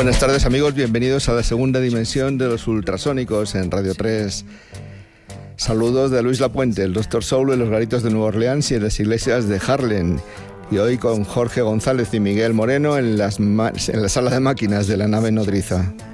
Buenas tardes, amigos, bienvenidos a la segunda dimensión de los ultrasónicos en Radio 3. Saludos de Luis Lapuente, el Dr. Soul en los garitos de Nueva Orleans y en las iglesias de Harlem. Y hoy con Jorge González y Miguel Moreno en la sala de máquinas de la nave nodriza.